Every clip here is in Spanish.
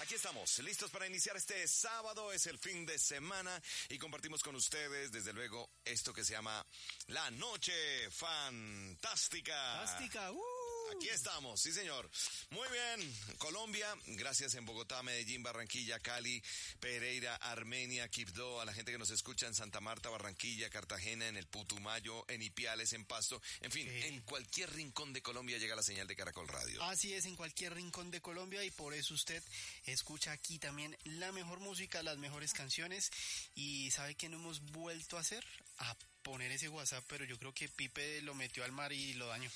Aquí estamos, listos para iniciar este sábado, es el fin de semana y compartimos con ustedes, desde luego, esto que se llama La Noche Fantástica. Fantástica, Aquí estamos, sí señor. Muy bien, Colombia, gracias en Bogotá, Medellín, Barranquilla, Cali, Pereira, Armenia, Quibdó, a la gente que nos escucha en Santa Marta, Barranquilla, Cartagena, en el Putumayo, en Ipiales, en Pasto, en fin, en cualquier rincón de Colombia llega la señal de Caracol Radio. Así es, en cualquier rincón de Colombia, y por eso usted escucha aquí también la mejor música, las mejores canciones. Y ¿sabe qué no hemos vuelto a hacer? A poner ese WhatsApp, pero yo creo que Pipe lo metió al mar y lo dañó.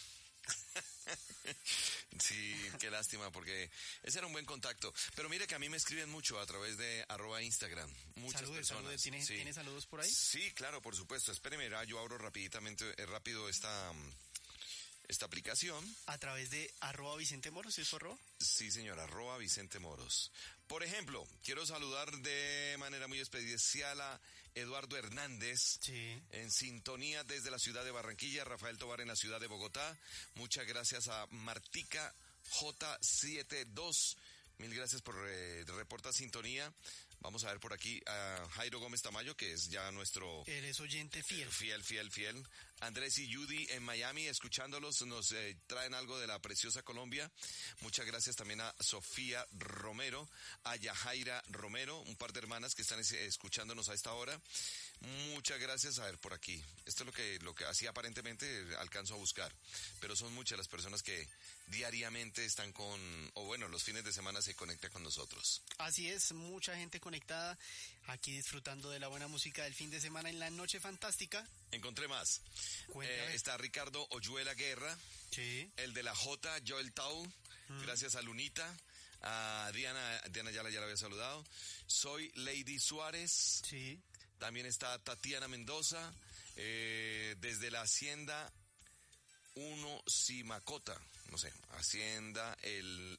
Sí, qué lástima, porque ese era un buen contacto. Pero mire que a mí me escriben mucho a través de @Instagram. Muchas personas. ¿Tiene saludos por ahí? Sí, claro, por supuesto. Espéreme, yo abro rápido esta aplicación. A través de @Vicente Moros, ¿es su arroba? Sí, señor, @Vicente Moros. Por ejemplo, quiero saludar de manera muy especial a Eduardo Hernández, en sintonía desde la ciudad de Barranquilla, Rafael Tobar en la ciudad de Bogotá. Muchas gracias a Martica J72. Mil gracias por reportar sintonía. Vamos a ver por aquí a Jairo Gómez Tamayo, que es ya nuestro... Él es oyente fiel. Fiel. Andrés y Judy en Miami, escuchándolos, nos traen algo de la preciosa Colombia. Muchas gracias también a Sofía Romero, a Yajaira Romero, un par de hermanas que están escuchándonos a esta hora. Muchas gracias. A ver, por aquí. Esto es lo que así aparentemente alcanzo a buscar. Pero son muchas las personas que diariamente están los fines de semana se conectan con nosotros. Así es, mucha gente conectada aquí disfrutando de la buena música del fin de semana en La Noche Fantástica. Encontré más. Está Ricardo Oyuela Guerra. Sí. El de la J, Joel Tau. Gracias a Lunita. A Diana ya la había saludado. Soy Lady Suárez. Sí. También está Tatiana Mendoza. Desde la Hacienda 1 Simacota. No sé, Hacienda el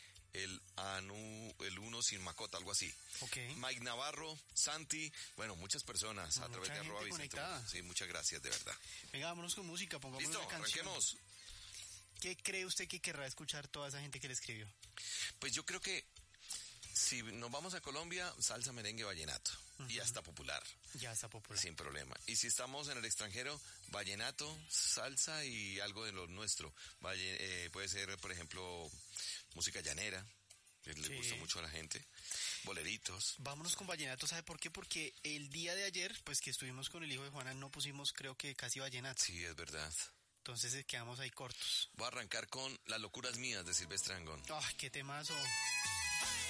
1 sin Macota, algo así. Okay. Mike Navarro, Santi, bueno, muchas personas a través de @Vicente. Conectada. Sí, muchas gracias, de verdad. Venga, vámonos con música, pongamos una canción. Arranquemos. ¿Qué cree usted que querrá escuchar toda esa gente que le escribió? Pues yo creo que si nos vamos a Colombia, salsa, merengue, vallenato. Y ya está popular. Ya está popular. Sin problema. Y si estamos en el extranjero, vallenato, salsa y algo de lo nuestro. Puede ser, por ejemplo, música llanera, que le gusta mucho a la gente. Boleritos. Vámonos con vallenato, ¿sabe por qué? Porque el día de ayer, pues que estuvimos con el hijo de Juana, no pusimos, creo que casi vallenato. Sí, es verdad. Entonces quedamos ahí cortos. Voy a arrancar con Las locuras mías de Silvestre Dangond. ¡Ay, qué temazo!